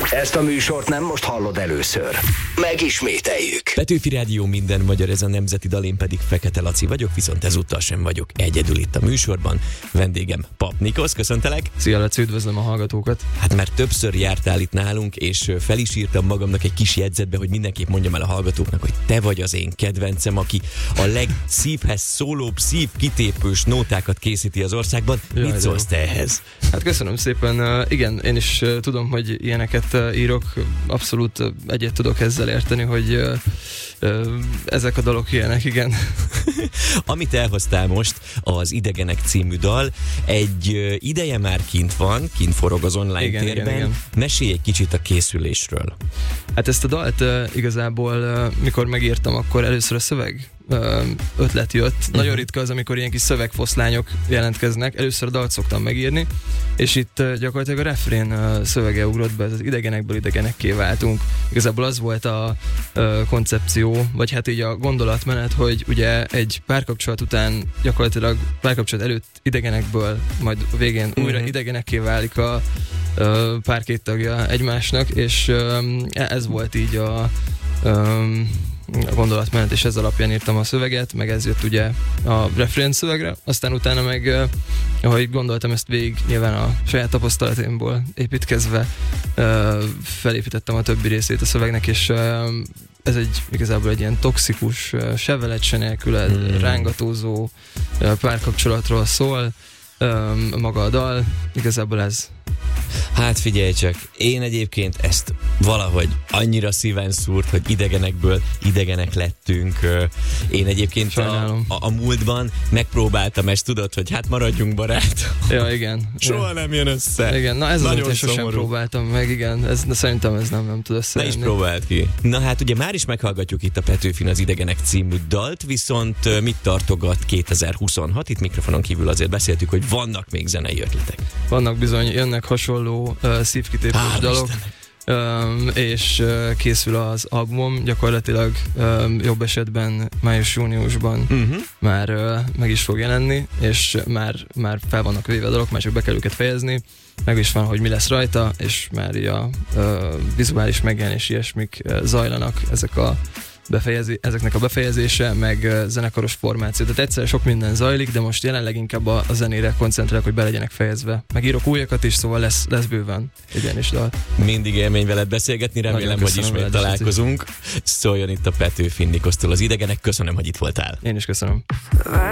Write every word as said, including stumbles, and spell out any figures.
Ezt a műsort nem most hallod először. Megismételjük. Petőfi Rádió, minden magyar, ez a nemzeti dal, én pedig Fekete Laci vagyok, viszont ezúttal sem vagyok egyedül itt a műsorban. Vendégem Pap Nikosz, köszöntelek. Szia Laci, üdvözlöm a hallgatókat. Hát már többször jártál itt nálunk, és fel is írtam magamnak egy kis jegyzetbe, hogy mindenképp mondjam el a hallgatóknak, hogy te vagy az én kedvencem, aki a legszívhez szólóbb, szívkitépős nótákat készíti az országban. Jaj, mit szólsz te ehhez? Hát köszönöm szépen. Uh, igen, én is uh, tudom, hogy ilyeneket uh, írok. Abszolút uh, egyet tudok ezzel érteni, hogy uh, uh, ezek a dalok ilyenek, igen. Amit elhoztál most, az Idegenek című dal, egy uh, ideje már kint van, kint forog az online igen, térben. Igen, igen. Mesélj egy kicsit a készülésről. Hát ezt a dalt uh, igazából, uh, mikor megírtam, akkor először a szöveg ötlet jött. Uh-huh. Nagyon ritka az, amikor ilyen kis szövegfoszlányok jelentkeznek. Először a dalt szoktam megírni, és itt gyakorlatilag a refrén szövege ugrott be, az idegenekből idegenekké váltunk. Igazából az volt a koncepció, vagy hát így a gondolatmenet, hogy ugye egy párkapcsolat után gyakorlatilag párkapcsolat előtt idegenekből, majd a végén uh-huh. újra idegenekké válik a pár két tagja egymásnak, és ez volt így a a gondolatmenet, és ez alapján írtam a szöveget, meg ez jött ugye a refrén szövegre, aztán utána meg, ahogy gondoltam ezt végig, nyilván a saját tapasztalatomból építkezve felépítettem a többi részét a szövegnek, és ez egy igazából egy ilyen toxikus, se veled, se nélküled, hmm. rángatózó párkapcsolatról szól, maga a dal, igazából ez. Hát figyelj csak, én egyébként ezt valahogy annyira szíven szúrt, hogy idegenekből idegenek lettünk. Én egyébként a, a, a múltban megpróbáltam ezt, tudod, hogy hát maradjunk barát. Ja, igen. Soha nem jön össze. Igen, na ez az, amit sosem próbáltam meg, igen. Ez, de szerintem ez nem, nem tud összejönni. Ne is próbáld ki. Na hát ugye már is meghallgatjuk itt a Petőfin az Idegenek című dalt, viszont mit tartogat kétezer-huszonhat? Itt mikrofonon kívül azért beszéltük, hogy vannak még zenei ötletek. Vannak bizony, jönnek hasonló uh, szívkitépős dalok, um, és uh, készül az albumom, gyakorlatilag um, jobb esetben május-júniusban uh-huh. már uh, meg is fog jelenni, és már, már fel vannak véve a dalok, már csak be kell őket fejezni, meg is van, hogy mi lesz rajta, és már a uh, vizuális megjelenés ilyesmik uh, zajlanak, ezek a Befejezi, ezeknek a befejezése, meg uh, zenekaros formáció. Tehát egyszerre sok minden zajlik, de most jelenleg inkább a, a zenére koncentrálok, hogy be legyenek fejezve. Meg írok újakat is, szóval lesz, lesz bőven igenis dal. Mindig élmény veled beszélgetni, remélem, hogy ismét találkozunk. Szóljon itt a Petőfin Nikosztól az Idegenek. Köszönöm, hogy itt voltál. Én is köszönöm.